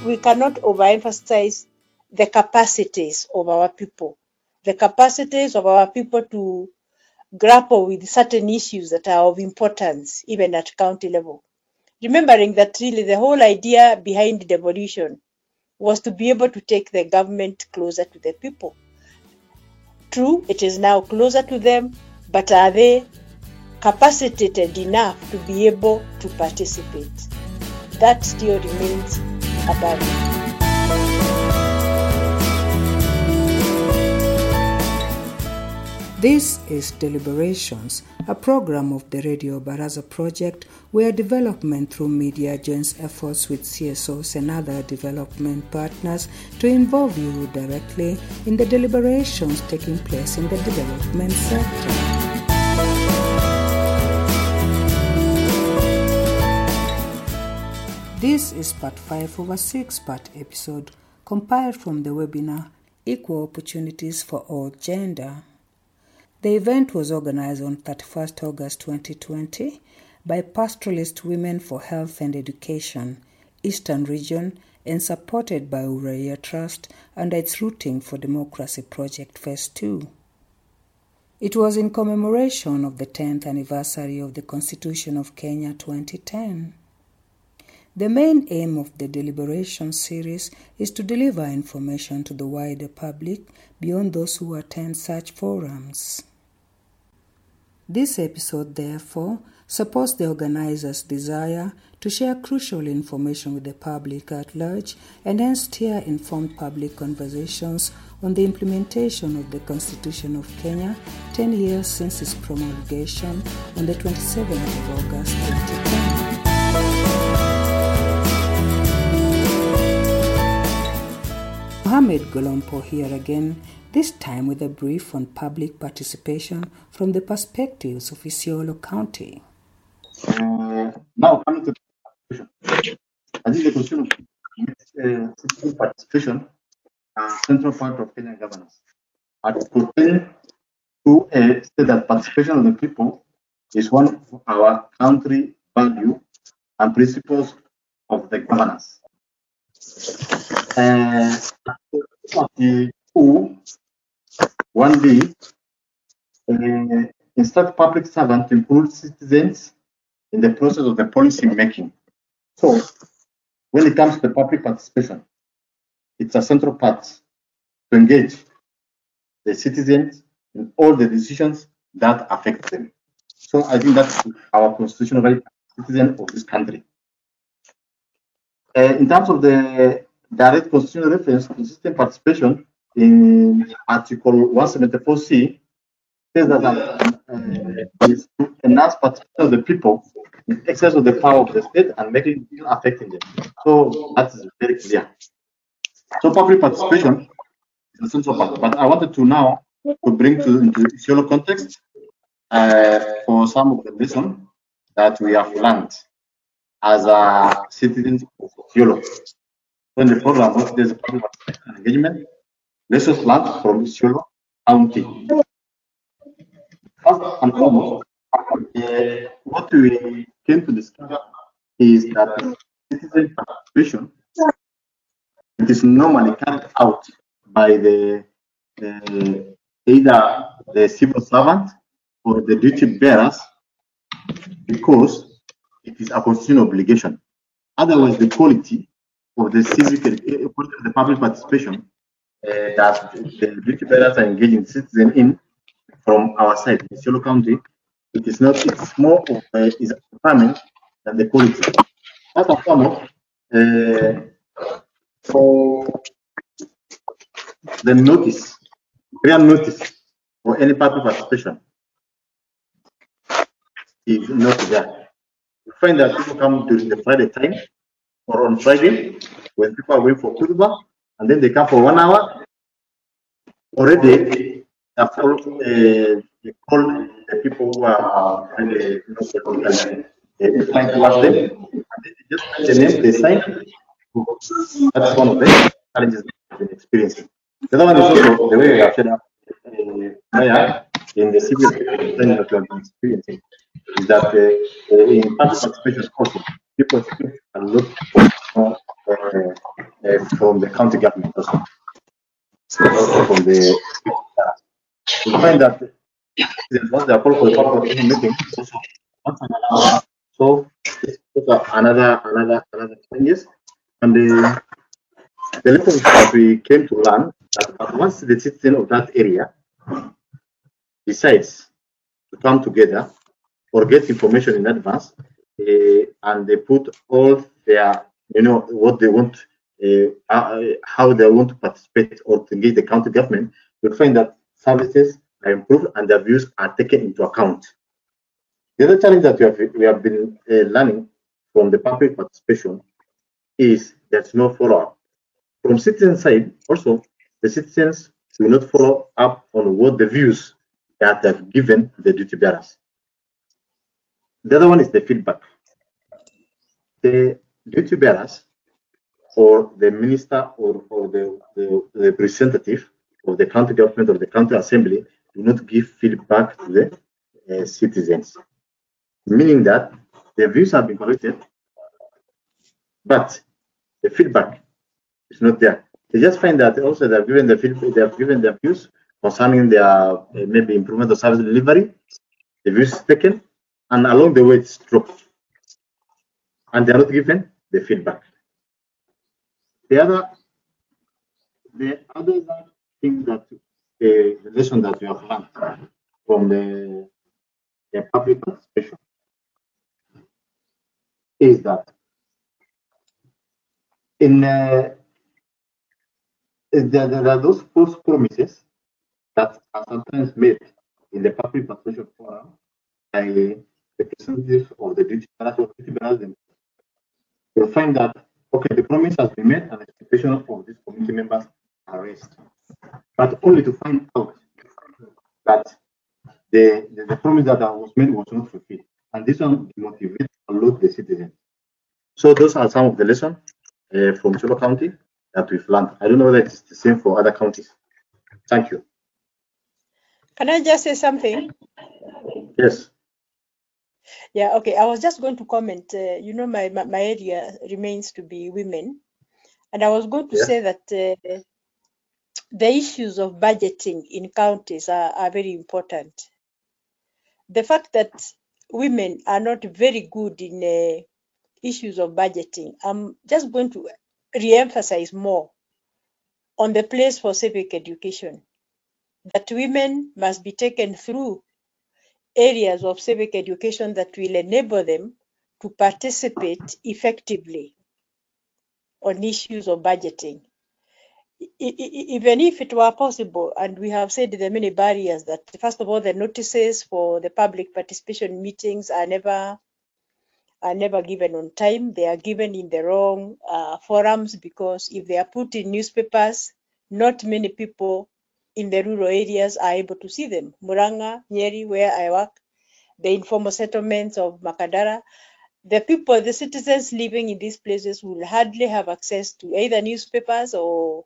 we cannot overemphasize the capacities of our people, the capacities of our people to grapple with certain issues that are of importance, even at county level. Remembering that really the whole idea behind devolution was to be able to take the government closer to the people. True, it is now closer to them, but are they capacitated enough to be able to participate? That still remains a barrier. This is Deliberations, a program of the Radio Baraza project where development through media joins efforts with CSOs and other development partners to involve you directly in the deliberations taking place in the development sector. This is part 5 of a 6-part episode compiled from the webinar Equal Opportunities for All Gender. The event was organized on 31st August 2020 by Pastoralist Women for Health and Education, Eastern Region, and supported by Uraia Trust under its Rooting for Democracy Project Phase 2. It was in commemoration of the 10th anniversary of the Constitution of Kenya 2010. The main aim of the deliberation series is to deliver information to the wider public beyond those who attend such forums. This episode, therefore, supports the organizers' desire to share crucial information with the public at large and hence steer informed public conversations on the implementation of the Constitution of Kenya 10 years since its promulgation on the 27th of August 2010. Mohamed Golompo here again, this time with a brief on public participation from the perspectives of Isiolo County. Now coming to participation. I think the question of citizen participation is a central part of Kenyan governance. And to pertain to a state that participation of the people is one of our country value and principles of the governance. Article 1B instruct public servants to include citizens in the process of the policy making. So, when it comes to the public participation, it's a central part to engage the citizens in all the decisions that affect them. So, I think that's our constitutional right as citizens of this country. In terms of the direct constitutional reference to citizen participation in Article 174C, says that is to enhance participation of the people in excess of the power of the state and making it affecting them. So that is very clear. So public participation is a central part. But I wanted to now to bring into Isiolo context for some of the lessons that we have learned as a citizens of Isiolo. So in the program, there's a public participation engagement. Lessons learned from Isiolo County. First and foremost, what we came to discover is that citizen participation it is normally carried out by the either the civil servant or the duty bearers because it is a constitutional obligation. Otherwise, the quality of the civic the public participation that the duty bearers are engaging citizens in from our side in Isiolo County, it is not. It's more of is a requirement than the quality. First and foremost, for the notice, real notice for any public participation is not there. You find that people come during the Friday time or on Friday when people are waiting for Kutuba, and then they come for 1 hour. Already, they call the people who are trying to watch them. And they just write the name, they sign. That's one of the challenges we've been experiencing. The other one is also the way we have set up in the civil training that we have been experiencing is that in public participation also people expect a lot of from the county government also. Also from the we find that once they are called for the public participation meeting, also once an hour. So it's also another changes. And the lesson that we came to learn that once the citizen of that area decides to come together or get information in advance, and they put all their, what they want, how they want to participate or to engage the county government, you'll find that services are improved and their views are taken into account. The other challenge that we have been learning from the public participation is there's no follow-up. From citizen side, also, the citizens will not follow up on what the views that they've given the duty bearers. The other one is the feedback. The duty bearers or the minister or the representative of the county government or the county assembly do not give feedback to the citizens, meaning that the views have been collected, but the feedback is not there. They just find that also they have given the feedback, they have given their views concerning their maybe improvement of service delivery. The views is taken, and along the way it's dropped, and they are not given the feedback. The other thing that the lesson that we have learned from the public participation is that there are those false promises that are sometimes made in the public participation forum by the representatives of the duty bearers. You'll find that, okay, the promise has been made and expectations of these community members are raised, but only to find out that the promise that was made was not fulfilled, and this one motivates a lot the citizens. So those are some of the lessons from Cholo County that we've learned. I don't know whether it's the same for other counties. Thank you. Can I just say something? Yes. Yeah, okay. I was just going to comment. My area remains to be women. And I was going to say that the issues of budgeting in counties are very important. The fact that women are not very good in issues of budgeting, I'm just going to re-emphasize more on the place for civic education, that women must be taken through areas of civic education that will enable them to participate effectively on issues of budgeting. Even if it were possible, and we have said there are many barriers, that first of all, the notices for the public participation meetings are never given on time. They are given in the wrong forums, because if they are put in newspapers, not many people in the rural areas are able to see them. Muranga, Nyeri, where I work, the informal settlements of Makadara, the citizens living in these places will hardly have access to either newspapers or,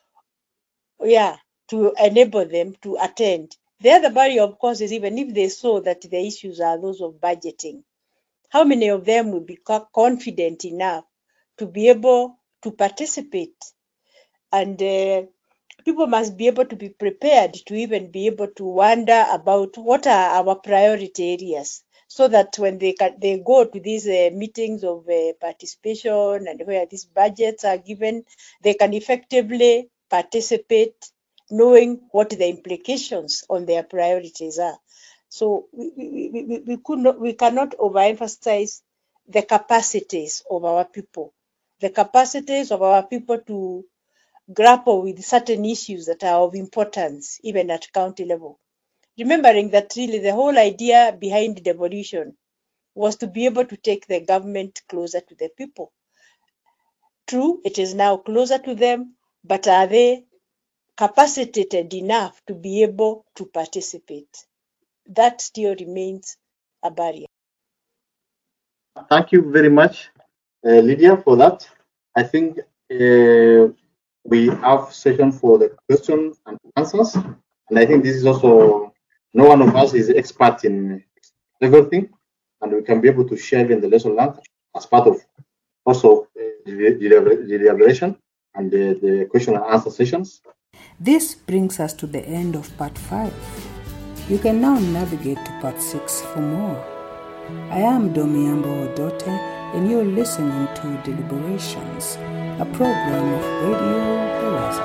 to enable them to attend. The other barrier, of course, is even if they saw that the issues are those of budgeting, how many of them will be confident enough to be able to participate? And people must be able to be prepared to even be able to wonder about what are our priority areas, so that when they go to these meetings of participation and where these budgets are given, they can effectively participate, knowing what the implications on their priorities are. So we cannot overemphasize the capacities of our people, to grapple with certain issues that are of importance, even at county level. Remembering that really the whole idea behind devolution was to be able to take the government closer to the people. True, it is now closer to them, but are they capacitated enough to be able to participate? That still remains a barrier. Thank you very much, Lydia, for that. I think we have session for the questions and answers, and I think this is also, no one of us is expert in everything, and we can be able to share in the lesson learned as part of also the elaboration. and the question and answer sessions. This brings us to the end of part 5. You can now navigate to part 6 for more. I am Domiyambo Odote, and you're listening to Deliberations, a program of Radio Baraza.